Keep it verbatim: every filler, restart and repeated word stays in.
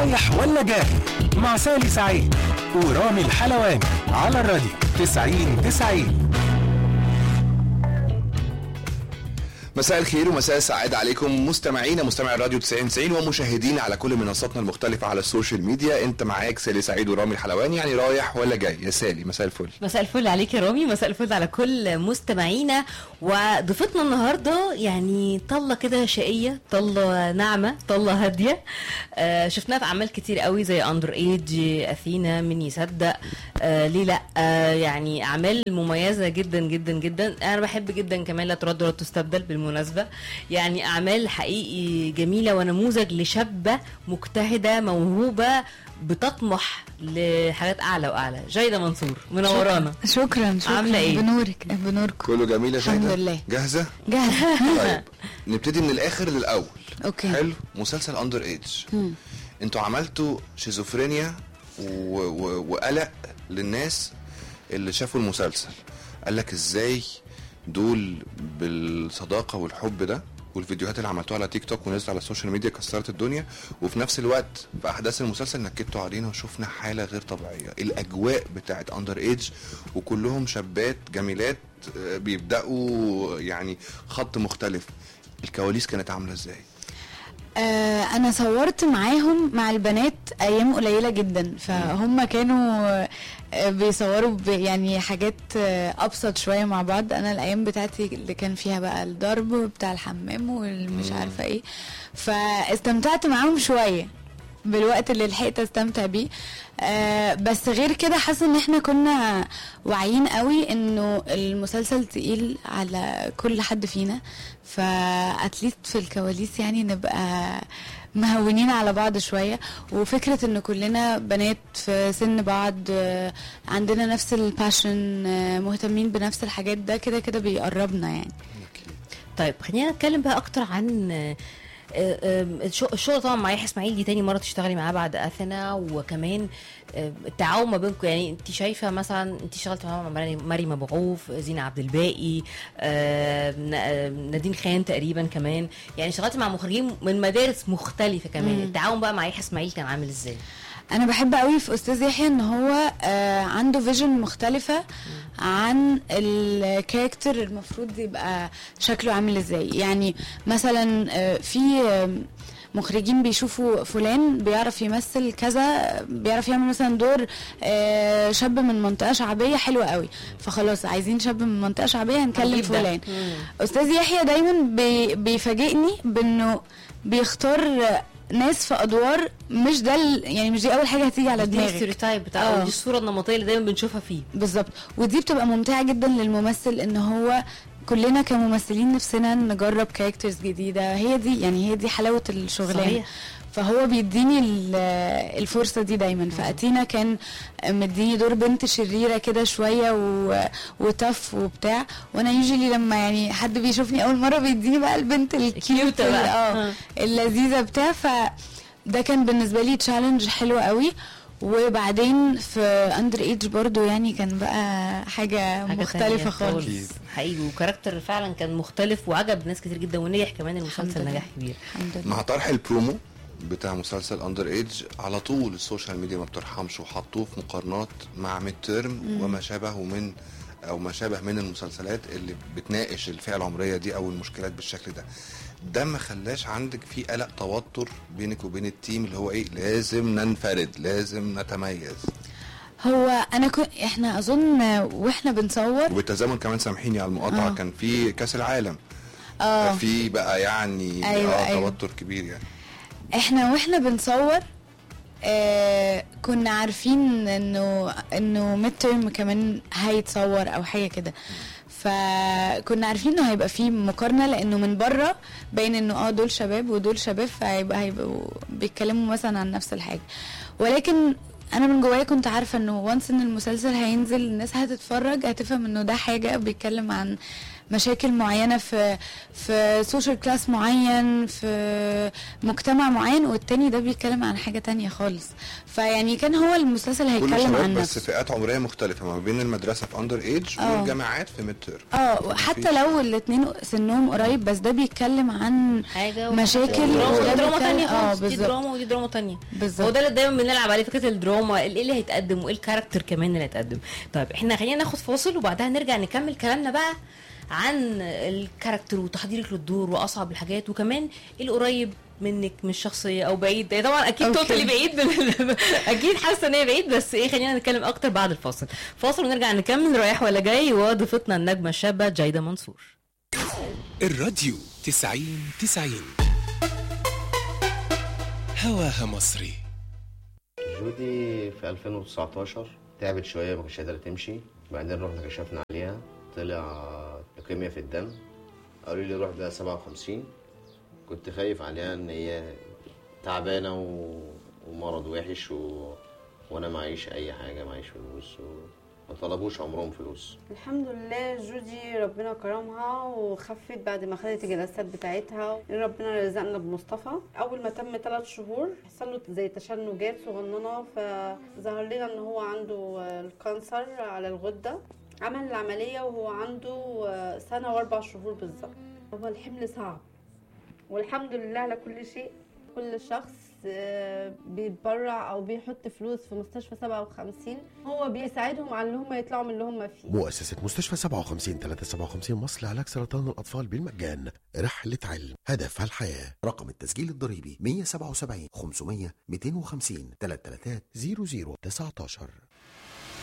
رايح ولا جاي مع سالي سعيد ورامي الحلواني على الراديو تسعين تسعين. مساء الخير ومساء السعادة عليكم مستمعينا مستمعي الراديو تسعين تسعين ومشاهدينا على كل منصاتنا المختلفة على السوشيال ميديا. انت معاك سالي سعيد ورامي الحلواني، يعني رايح ولا جاي. يا سالي مساء الفل. مساء الفل عليك يا رامي، مساء الفل على كل مستمعينا. وضيفتنا النهارده يعني طلة كده شقية، طلة ناعمة، طلة هادية. آه شفناها في اعمال كتير قوي زي اندر ايج، اثينا، من يصدق، آه ليه لا، آه يعني اعمال مميزة جدا جدا جدا. انا بحب جدا كمان لا ترد ولا تستبدل بالمناسبة، يعني اعمال حقيقي جميلة ونموذج لشابة مجتهدة موهوبة بتطمح لحاجات اعلى واعلى. جايده منصور منورانا. شكرا شكرا. عامله ايه؟ بنورك بنوركم. كله جميل يا جايده؟ الحمد لله. جاهزه؟ جاهزه. طيب نبتدي من الاخر للاول. اوكي. حلو. مسلسل اندر ايج، انتوا عملتوا شيزوفرينيا و... و... وقلق للناس اللي شافوا المسلسل. قال لك ازاي دول بالصداقه والحب ده، والفيديوهات اللي عملتوها على تيك توك ونزلت على السوشيال ميديا كسرت الدنيا، وفي نفس الوقت في احداث المسلسل نكدتوا علينا وشوفنا حاله غير طبيعيه. الاجواء بتاعت اندر ايج وكلهم شابات جميلات بيبداوا يعني خط مختلف. الكواليس كانت عامله ازاي؟ آه انا صورت معاهم مع البنات ايام قليله جدا، فهم كانوا آه بيصوروا يعني حاجات آه ابسط شويه مع بعض. انا الايام بتاعتي اللي كان فيها بقى الضرب بتاع الحمام والمش عارفه ايه، فاستمتعت معاهم شويه بالوقت اللي لحقت استمتع بيه. آه بس غير كده حاسه ان احنا كنا واعيين قوي انه المسلسل تقيل على كل حد فينا، فاتليست في الكواليس يعني نبقى مهونين على بعض شويه. وفكره ان كلنا بنات في سن بعض، آه عندنا نفس الباشن، آه مهتمين بنفس الحاجات، ده كده كده بيقربنا يعني. طيب خلينا نتكلم بقى اكتر عن الشغل طبعا مع يحيى اسماعيل. دي تاني مره تشتغلي معاه بعد اثنا، وكمان التعاون ما بينكم. يعني انت شايفه مثلا انت اشتغلت مع مريم مبعوف، زينة عبد الباقي، نادين خان تقريبا كمان، يعني اشتغلتي مع مخرجين من مدارس مختلفه كمان. التعاون بقى مع يحيى اسماعيل كان عامل ازاي؟ انا بحب قوي في استاذ يحيى ان هو آه عنده فيجن مختلفة عن الكاركتر المفروض يبقى شكله عامل ازاي. يعني مثلا آه في آه مخرجين بيشوفوا فلان بيعرف يمثل كذا، بيعرف يعمل مثلا دور آه شاب من منطقة شعبية حلوة قوي، فخلاص عايزين شاب من منطقة شعبية هنكلم فلان. استاذ يحيى دايما بي بيفاجئني بانه بيختار ناس في ادوار مش ده يعني مش دي اول حاجه هتيجي على دماغك. دي الستيريوتايب بتاع دي الصوره النمطيه اللي دايما بنشوفها فيه. بالظبط. ودي بتبقى ممتعه جدا للممثل، ان هو كلنا كممثلين نفسنا نجرب كاركترز جديده. هي دي يعني هي دي حلاوه الشغلانه. فهو بيديني الفرصه دي دايما. فاتينا كان مديني دور بنت شريره كده شويه وتف وبتاع، وانا يوجولي لما يعني حد بيشوفني اول مره بيديني بقى البنت الكيوت اه اللذيذه بتاع. فده كان بالنسبه لي تشالنج حلو قوي. وبعدين في اندر ايج برضو يعني كان بقى حاجه, حاجة مختلفه خالص حقيقي، وكاركتر فعلا كان مختلف وعجب ناس كتير جدا، ونجح كمان المسلسل نجاح كبير الحمد لله. مع طرح البرومو بتاع مسلسل اندر ايج على طول السوشيال ميديا ما بترحمش، وحطوه في مقارنات مع ميد تيرم وما شابه من او ما شابه من المسلسلات اللي بتناقش الفئه العمريه دي او المشكلات بالشكل ده. ده ما خلاش عندك في قلق توتر بينك وبين التيم اللي هو ايه لازم ننفرد لازم نتميز؟ هو انا كنت احنا اظن واحنا بنصور وبالتزامن كمان سامحيني على المقاطعه آه. كان في كاس العالم اه في بقى يعني أيوة آه أيوة. توتر كبير يعني. احنا واحنا بنصور آه كنا عارفين انه انه ميد تيرم كمان هيتصور او حاجه كده، فكنا عارفين انه هيبقى فيه مقارنه، لانه من بره باين انه اه دول شباب ودول شباب، فهيبقى هيبقوا بيتكلموا مثلا عن نفس الحاجه. ولكن انا من جوايا كنت عارفه انه وانس ان المسلسل هينزل الناس هتتفرج هتفهم انه ده حاجه بيتكلم عن مشاكل معينه في في سوشيال كلاس معين، في مجتمع معين، والتاني ده بيتكلم عن حاجه تانية خالص. فيعني كان هو المسلسل هيتكلم عن بس فئات عمريه مختلفه ما بين المدرسه في اندر ايج والجامعات في ميد تيرم. اه حتى لو الاثنين سنهم قريب، بس ده بيتكلم عن حاجه مشاكل دراما, دراما تانية اه دي دراما ودي دراما تانية. بالظبط. هو ده اللي دايما بنلعب عليه، فكره الدراما ايه اللي هيتقدم وايه الكاركتر كمان اللي هيتقدم. طيب احنا خلينا ناخد فاصل وبعدها نرجع نكمل كلامنا بقى عن الكاركتر وتحضيرك للدور واصعب الحاجات، وكمان ايه القريب منك من الشخصيه او بعيد. طبعا اكيد توتالي بعيد اكيد حاسه ان هي بعيد، بس ايه خلينا نتكلم اكتر بعد الفاصل. فاصل ونرجع نكمل رايح ولا جاي، وضيفتنا النجمه الشابه جايده منصور. الراديو تسعين تسعين هواها مصري. جودي في ألفين وتسعتاشر تعبت شويه، ما كانتش قادره تمشي، بعدين رحنا كشفنا عليها طلع لوكيميا في الدم، قالوا لي روح ده سبعة وخمسين. كنت خايف عليها ان هي تعبانه و... ومرض وحش و... وانا معيش اي حاجه، معيش فلوس وما طلبوش عمرهم فلوس. الحمد لله جودي ربنا كرمها وخفت بعد ما خدت الجلسات بتاعتها. ربنا رزقنا بمصطفى. اول ما تم ثلاث شهور حصل له زي تشنجات صغننه، فظهر لنا ان هو عنده الكانسر على الغده. عمل العمليه وهو عنده سنه واربع شهور بالظبط. هو الحمل صعب والحمد لله على كل شيء. كل شخص بيتبرع او بيحط فلوس في مستشفى سبعة وخمسين هو بيساعدهم على ان هم يطلعوا من اللي هم فيه. مؤسسة مستشفى سبعة وخمسين ثلاثمية وسبعة وخمسين مصر لعلاج سرطان الأطفال بالمجان. رحلة علم هدفها الحياة. رقم التسجيل الضريبي مية وسبعة وسبعين خمسمية مئتين وخمسين ثلاثة ثلاثة صفر صفر تسعة عشر.